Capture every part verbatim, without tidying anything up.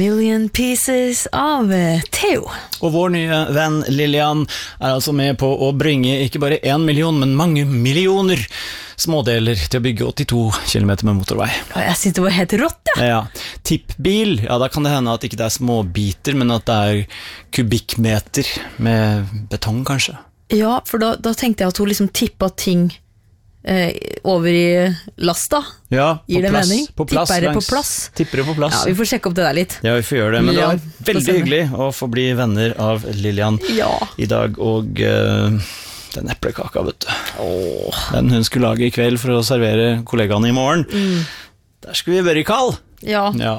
million pieces av Theo. Og vår nye venn Lilian er altså med på å bringe ikke bare en million, men mange millioner smådeler til å bygge åttito kilometer med motorvei. Ja, jeg synes det var helt rått, ja. Ja, tippbil, ja, da kan det hende at ikke det er småbiter, men at det er kubikkmeter med betong, kanskje. Ja, for da, da tenkte jeg at hun liksom tippet ting eh, over i lasta. Ja, på Gir det plass. mening? På plass, Tipper det langs, på plass? Tipper det på plass. Ja, vi får sjekke opp det der litt. Ja, vi får gjøre det, men det var Lilian, veldig hyggelig å få bli venner av Lilian Ja. i dag, og uh, den eplekaka, vet du. Åh. Den hun skulle lage i kveld for å servere kollegaene i morgen. Mm. Der skulle vi være i kall. Ja. Ja.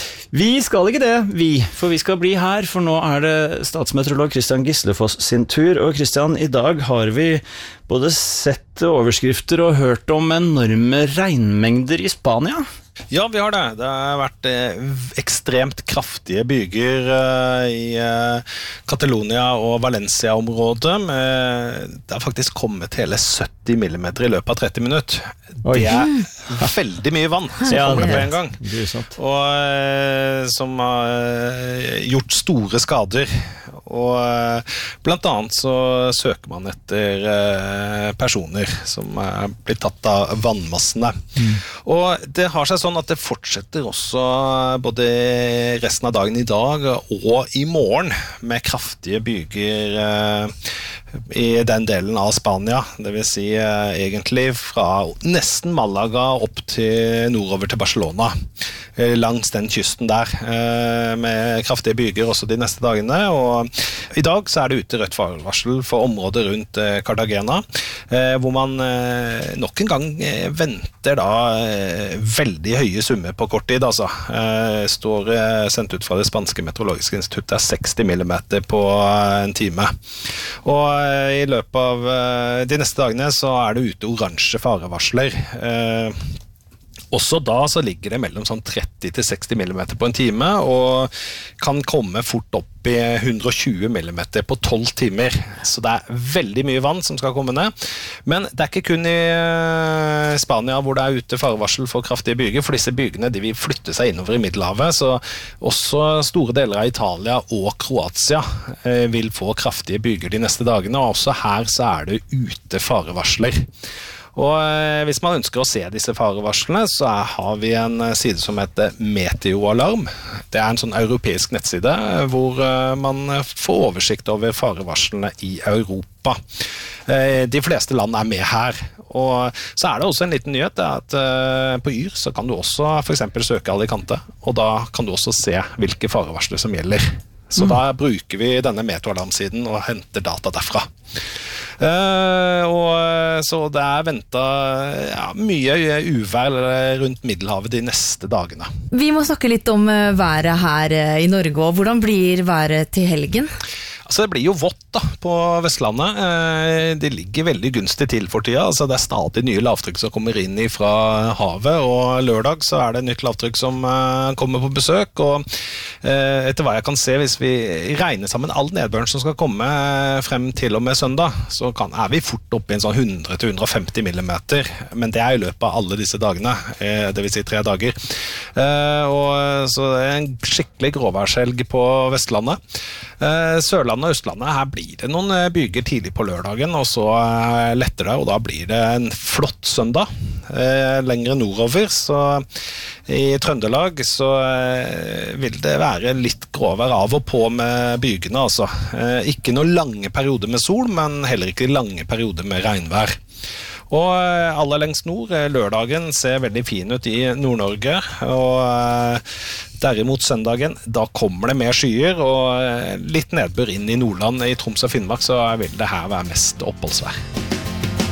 Vi skal ikke det, vi, for vi skal bli her, for nå er det statsmeteorolog Christian Gislefoss sin tur, og Christian, i dag har vi både sett overskrifter og hørt om enorme regnmengder i Spania. Ja, vi har det. Det har vært eh, ekstremt kraftige byger eh, i eh, Catalonia og Valencia-området. Med, det har faktisk kommet hele sytti millimeter i løpet av tretti minutter. Oi. Det er veldig mye vann som Ja, kommer det på er en gang. grusomt. Og eh, som har eh, gjort store skader. Og eh, blant annet så søker man etter eh, personer som er blitt tatt av vannmassene. Mm. Og det har seg sånn at det fortsetter også både resten av dagen i dag og i morgen med kraftige byger eh, i den delen av Spania, det vil si eh, egentlig fra nesten Malaga opp til nordover til Barcelona, eh, langs den kysten der, eh, med kraftige byger også de neste dagene, og i dag så er det ute rødt farevarsel for området rundt eh, Cartagena, eh, hvor man eh, nok en gang eh, venter da eh, veldig høye summer på kort tid, altså. Eh, står eh, sendt ut fra det spanske meteorologiske instituttet, er seksti millimeter på eh, en time. Og i løpet av de neste dagene så er det ute oransje farevarsler. Eh, også da så ligger det mellom sånn tretti til seksti millimeter på en time, og kan komme fort opp i hundre og tjue millimeter på tolv timer. Så det er veldig mye vann som skal komme ned. Men det er ikke kun i Spania hvor det er ute farevarsel for kraftige byger, for disse bygene de vil flytte seg innover i Middelhavet, så også store deler av Italia og Kroatia eh, vil få kraftige byger de neste dagene, og også her så er det ute farevarsler. Og eh, hvis man ønsker å se disse farevarslene, så er, har vi en side som heter Meteoalarm. Det er en sånn europeisk nettside hvor eh, man får oversikt over farevarslene i Europa. Eh, de fleste land er med her. Og så er det også en liten nyhet, det er at eh, på Yr så kan du også for eksempel søke Alicante, og da kan du også se hvilke farevarsler som gjelder. Så mm. da bruker vi denne Meteoalarm-siden og henter data derfra. Uh, og så det er ventet ja, mye uvær rundt Middelhavet de neste dagene. Vi må snakke litt om været her i Norge, og hvordan blir været til helgen? Altså det blir jo vått da, på Vestlandet. Eh, det ligger veldig gunstig til for tida. Altså det er stadig nye lavtrykk som kommer inn fra havet, og lørdag så er det nytt lavtrykk som eh, kommer på besøk, og eh, etter hva jeg kan se, hvis vi regner sammen all nedbøren som skal komme frem til og med søndag, så kan, er vi fort oppe i en sånn hundre til hundre og femti millimeter, men det er i løpet av alle disse dagene, eh, det vil si tre dager. Eh, og så det er en skikkelig gråværshelg på Vestlandet. Eh, Sørlandet og Østlandet, her blir det noen byger tidlig på lørdagen, og så letter det, og da blir det en flott søndag. Eh, lengre nordover, så i Trøndelag så eh, vil det være litt gråvær av og på med bygene, altså. Eh, ikke noen lange perioder med sol, men heller ikke lange perioder med regnvær. Og aller lengst nord, lørdagen ser veldig fin ut i Nord-Norge, og derimot søndagen, da kommer det mer skyer, og litt nedbør inn i Nordland, i Troms og Finnmark, så vil det her være mest oppholdsvær.